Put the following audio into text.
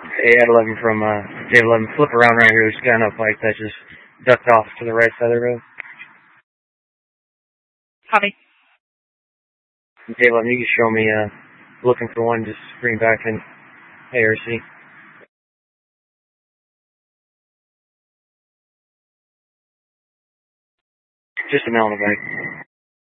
Hey, Ed 11 from Dave 11. Flip around right here. There's a guy on a bike that just ducked off to the right side of the road. Copy. Dave 11, you can show me looking for one. Just bring back in ARC. Just a male on the bike.